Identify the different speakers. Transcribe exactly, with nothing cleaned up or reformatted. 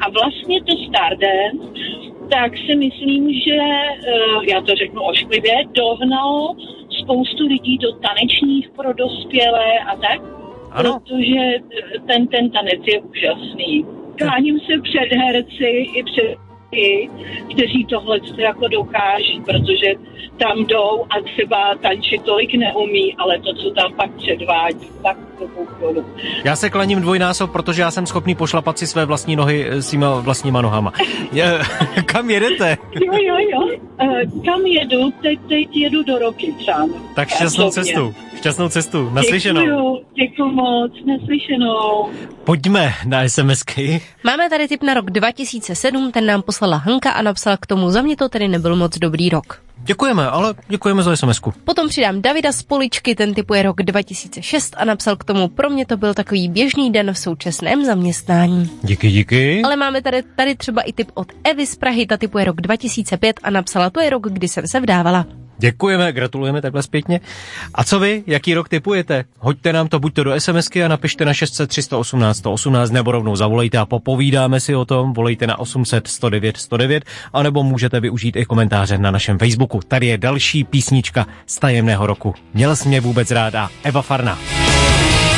Speaker 1: vlastně to Stardance, tak si myslím, že, já to řeknu ošklivě, dohnalo spoustu lidí do tanečních pro dospělé a tak, ano. Protože ten, ten tanec je úžasný. Kláním se před herci i před ty, kteří tohle jako dokáží, protože tam jdou a třeba tančit tolik neumí, ale to, co tam pak předvádí, tak to pochvalu.
Speaker 2: Já se klaním dvojnásob, protože já jsem schopný pošlapat si své vlastní nohy svýma vlastníma nohama. Kam jedete?
Speaker 1: Jo, jo, jo. Uh, kam jedu? Teď, teď jedu do Rokycan.
Speaker 2: Tak šťastnou cestu. Šťastnou cestu. Naslyšenou.
Speaker 1: Děkuju, děkuju moc. Naslyšenou.
Speaker 2: Pojďme na SMSky.
Speaker 3: Máme tady tip na rok dva tisíce sedm, ten nám poslala Hanka a napsala k tomu: za mě to tedy nebyl moc dobrý rok.
Speaker 2: Děkujeme, ale děkujeme za SMSku.
Speaker 3: Potom přidám Davida z Poličky, ten typuje rok dva tisíce šest a napsal k tomu: pro mě to byl takový běžný den v současném zaměstnání.
Speaker 2: Díky, díky.
Speaker 3: Ale máme tady, tady třeba i tip od Evy z Prahy, ta typuje rok dva tisíce pět a napsala: to je rok, kdy jsem se vdávala.
Speaker 2: Děkujeme, gratulujeme takhle zpětně. A co vy? Jaký rok tipujete? Hoďte nám to buď to do SMSky a napište na šest set tři sto osmnáct sto osmnáct, nebo rovnou zavolejte a popovídáme si o tom. Volejte na osm set sto devět sto devět, anebo můžete využít i komentáře na našem Facebooku. Tady je další písnička z tajemného roku. Měl jsi mě vůbec rád a Eva Farná.